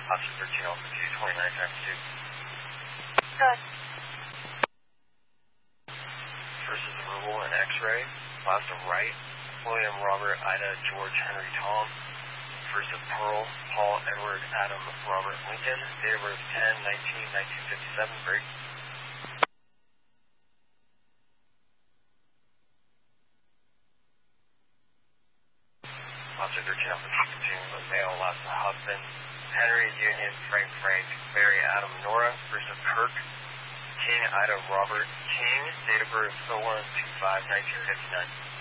Option 13 Alpha 2, 29 times 2. Good. First is approval and X-ray. Last of right. William Robert Ida George Henry Tom. First of Pearl Paul Edward Adam Robert Lincoln. Date of birth 10/19/1957. Break. Option 13 Alpha 2, the male, last of husband. Henry Union Frank Mary Adam Nora. First of Kirk King Ida Robert King. Date of birth 01/25/1959.